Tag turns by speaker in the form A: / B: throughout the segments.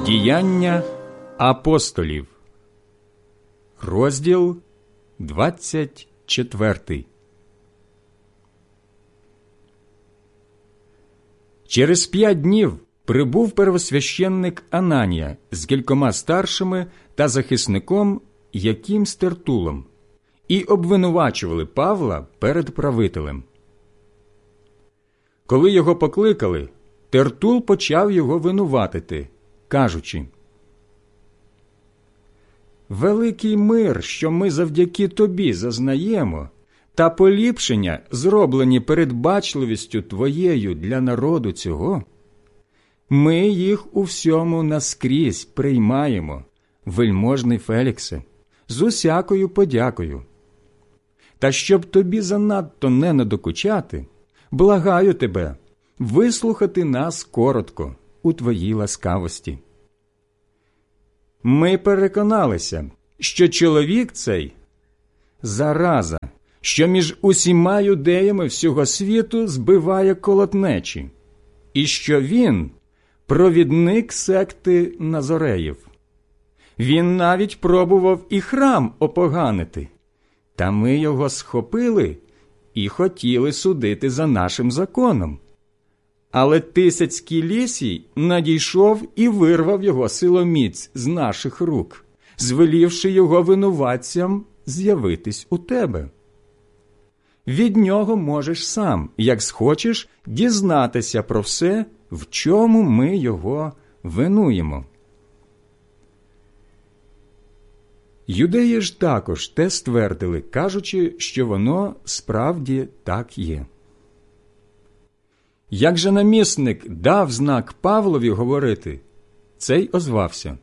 A: Діяння апостолів, розділ 24. Через 5 днів прибув первосвященник Ананія з кількома старшими та захисником якимсь Тертулом і обвинувачували Павла перед правителем. Коли його покликали, Тертул почав його винуватити, кажучи: «Великий мир, що ми завдяки тобі зазнаємо, та поліпшення, зроблені передбачливістю твоєю для народу цього, ми їх у всьому наскрізь приймаємо, вельможний Феліксе, з усякою подякою. Та щоб тобі занадто не надокучати, благаю тебе вислухати нас коротко у твоїй ласкавості. Ми переконалися, що чоловік цей – зараза, що між усіма юдеями всього світу збиває колотнечі, і що він – провідник секти Назореїв. Він навіть пробував і храм опоганити, та ми його схопили і хотіли судити за нашим законом. Але Тисяцький Лісій надійшов і вирвав його силоміць з наших рук, звелівши його винуватцям з'явитись у тебе. Від нього можеш сам, як схочеш, дізнатися про все, в чому ми його винуємо». Юдеї ж також те ствердили, кажучи, що воно справді так є. Як же намісник дав знак Павлові говорити, цей озвався: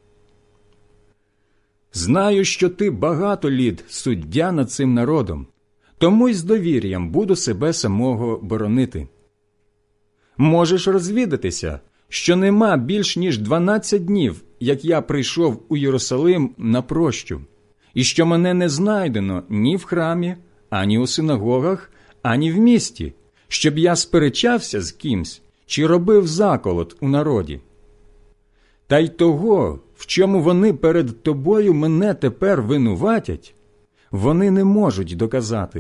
A: «Знаю, що ти багато літ суддя над цим народом, тому й з довір'ям буду себе самого боронити. Можеш розвідатися, що нема більш ніж 12 днів, як я прийшов у Єрусалим на прощу, і що мене не знайдено ні в храмі, ані у синагогах, ані в місті, щоб я сперечався з кимсь чи робив заколот у народі. Та й того, в чому вони перед тобою мене тепер винуватять, вони не можуть доказати.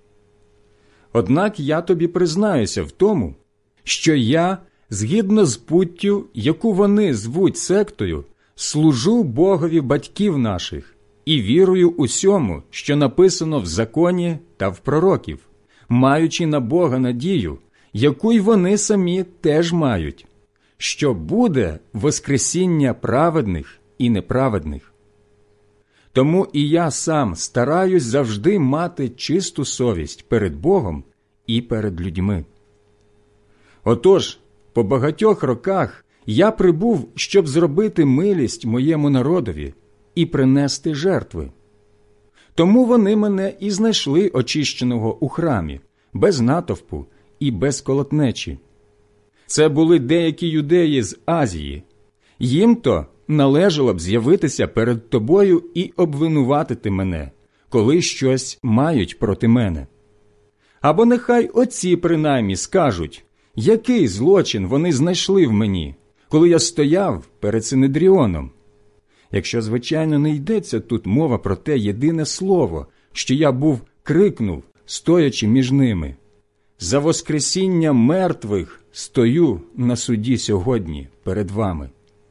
A: Однак я тобі признаюся в тому, що я, згідно з путтю, яку вони звуть сектою, служу Богові батьків наших і вірую усьому, що написано в законі та в пророків, маючи на Бога надію, яку й вони самі теж мають, що буде воскресіння праведних і неправедних. Тому і я сам стараюсь завжди мати чисту совість перед Богом і перед людьми. Отож, по багатьох роках я прибув, щоб зробити милість моєму народові і принести жертви. Тому вони мене і знайшли очищеного у храмі, без натовпу і без колотнечі. Це були деякі юдеї з Азії. Їм-то належало б з'явитися перед тобою і обвинуватити мене, коли щось мають проти мене. Або нехай оці принаймні скажуть, який злочин вони знайшли в мені, коли я стояв перед Синедріоном. Якщо, звичайно, не йдеться тут мова про те єдине слово, що я крикнув, стоячи між ними: «За воскресіння мертвих стою на суді сьогодні перед вами».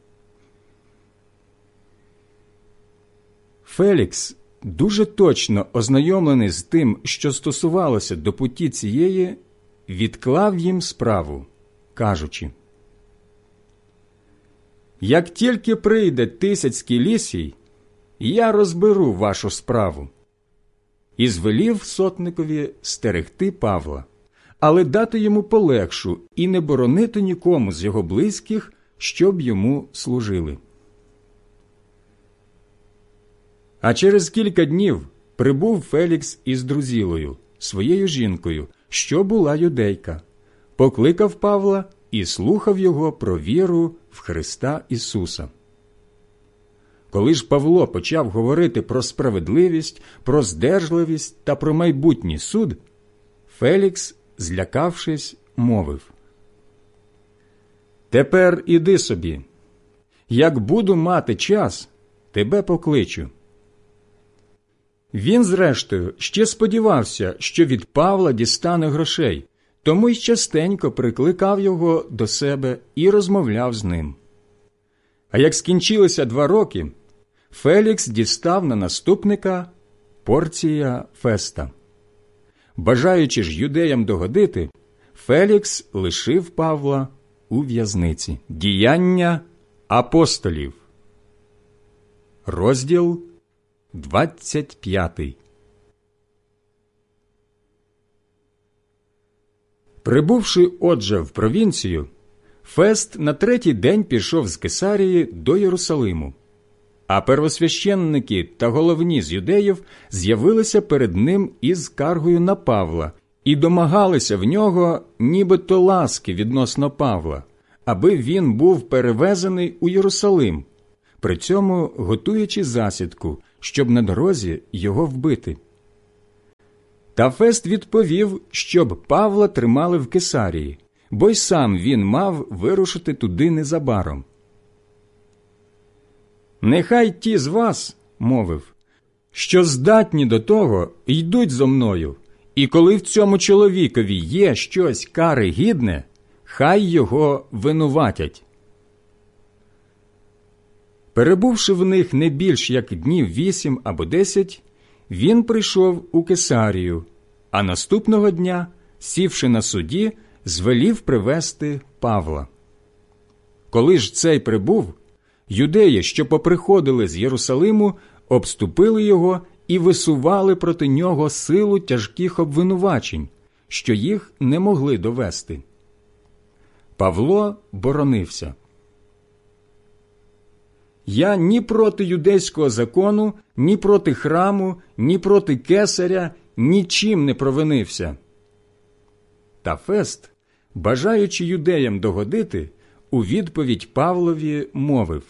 A: Фелікс, дуже точно ознайомлений з тим, що стосувалося до путі цієї, відклав їм справу, кажучи: «Як тільки прийде Тисяцький Лісій, я розберу вашу справу». І звелів сотникові стерегти Павла, але дати йому полегшу і не боронити нікому з його близьких, щоб йому служили. А через кілька днів прибув Фелікс із Друзілою, своєю жінкою, що була юдейка, покликав Павла і слухав його про віру в Христа Ісуса. Коли ж Павло почав говорити про справедливість, про здержливість та про майбутній суд, Фелікс, злякавшись, мовив: «Тепер іди собі. Як буду мати час, тебе покличу». Він, зрештою, ще сподівався, що від Павла дістане грошей, тому й частенько прикликав його до себе і розмовляв з ним. А як скінчилися 2 роки, Фелікс дістав на наступника Порція Феста. Бажаючи ж юдеям догодити, Фелікс лишив Павла у в'язниці. Діяння апостолів. Розділ 25. Прибувши, отже, в провінцію, Фест на 3-й день пішов з Кесарії до Єрусалиму, а первосвященники та головні з юдеїв з'явилися перед ним із скаргою на Павла і домагалися в нього нібито ласки відносно Павла, аби він був перевезений у Єрусалим, при цьому готуючи засідку, щоб на дорозі його вбити. Та Фест відповів, щоб Павла тримали в Кесарії, бо й сам він мав вирушити туди незабаром. «Нехай ті з вас, – мовив, – що здатні до того, йдуть зо мною, і коли в цьому чоловікові є щось кари гідне, хай його винуватять». Перебувши в них не більш як днів 8 або 10, він прийшов у Кесарію, а наступного дня, сівши на суді, звелів привести Павла. Коли ж цей прибув, юдеї, що поприходили з Єрусалиму, обступили його і висували проти нього силу тяжких обвинувачень, що їх не могли довести. Павло боронився. «Я ні проти юдейського закону, ні проти храму, ні проти кесаря нічим не провинився». Та Фест, бажаючи юдеям догодити, у відповідь Павлові мовив: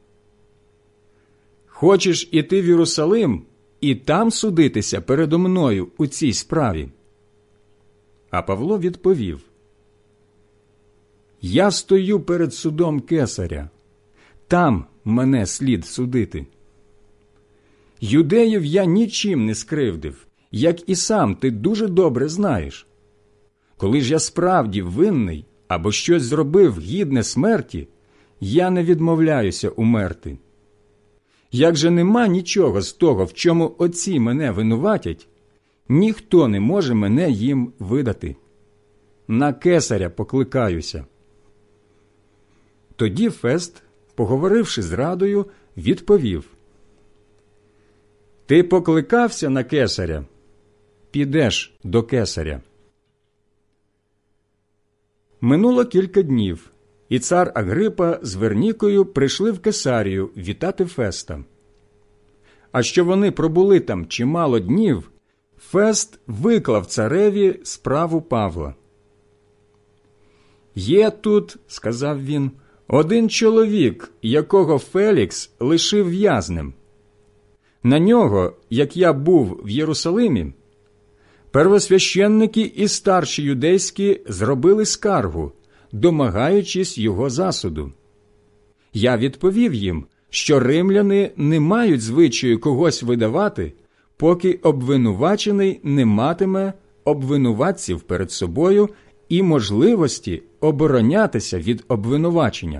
A: «Хочеш іти в Єрусалим і там судитися передо мною у цій справі?» А Павло відповів: «Я стою перед судом кесаря, там мене слід судити. Юдеїв я нічим не скривдив, як і сам ти дуже добре знаєш. Коли ж я справді винний або щось зробив гідне смерті, я не відмовляюся умерти. Як же нема нічого з того, в чому отці мене винуватять, ніхто не може мене їм видати. На кесаря покликаюся». Тоді Фест, поговоривши з радою, відповів: «Ти покликався на кесаря? Підеш до кесаря». Минуло кілька днів, і цар Агрипа з Вернікою прийшли в Кесарію вітати Феста. А що вони пробули там чимало днів, Фест виклав цареві справу Павла. «Є тут, – сказав він, – один чоловік, якого Фелікс лишив в'язнем. На нього, як я був в Єрусалимі, первосвященники і старші юдейські зробили скаргу, домагаючись його засуду. Я відповів їм, що римляни не мають звичаю когось видавати, поки обвинувачений не матиме обвинуватців перед собою і можливості оборонятися від обвинувачення.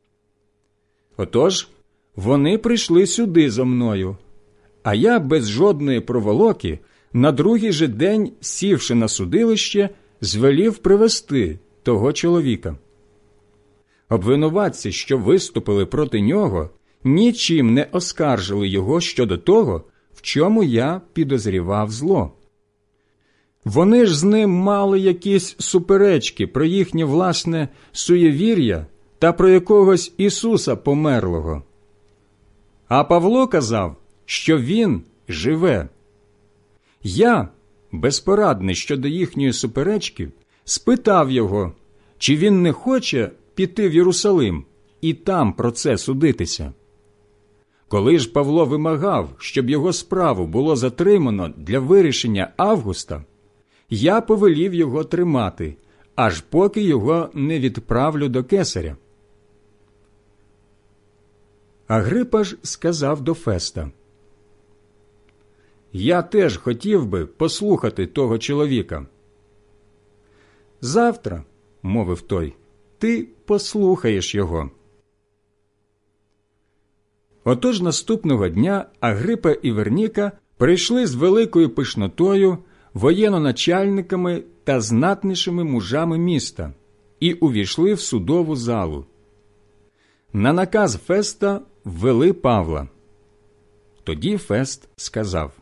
A: Отож, вони прийшли сюди зо мною, а я без жодної проволоки на другий же день, сівши на судилище, звелів привести того чоловіка. Обвинуватці, що виступили проти нього, нічим не оскаржили його щодо того, в чому я підозрівав зло. Вони ж з ним мали якісь суперечки про їхнє власне суєвір'я та про якогось Ісуса померлого. А Павло казав, що він живе. Я, безпорадний щодо їхньої суперечки, спитав його, чи він не хоче піти в Єрусалим і там про це судитися. Коли ж Павло вимагав, щоб його справу було затримано для вирішення Августа, я повелів його тримати, аж поки його не відправлю до кесаря. Агрипа ж сказав до Феста: «Я теж хотів би послухати того чоловіка». «Завтра, – мовив той, – ти послухаєш його». Отож наступного дня Агрипа і Верніка прийшли з великою пишнотою, воєнноначальниками та знатнішими мужами міста і увійшли в судову залу. На наказ Феста ввели Павла. Тоді Фест сказав: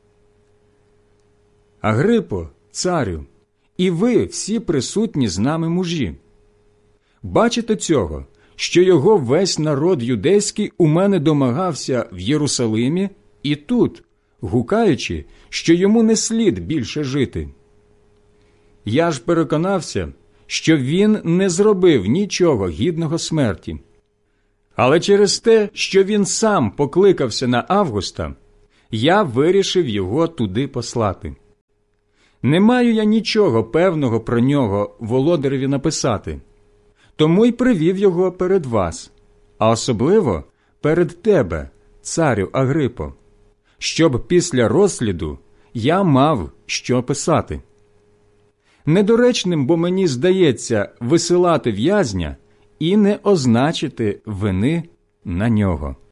A: «Агрипо, царю, і ви всі присутні з нами мужі, бачите цього, що його весь народ юдейський у мене домагався в Єрусалимі і тут, гукаючи, що йому не слід більше жити. Я ж переконався, що він не зробив нічого гідного смерті. Але через те, що він сам покликався на Августа, я вирішив його туди послати. Не маю я нічого певного про нього володареві написати, тому й привів його перед вас, а особливо перед тебе, царю Агрипо, щоб після розсліду я мав що писати. Недоречним, бо мені здається, висилати в'язня і не означити вини на нього».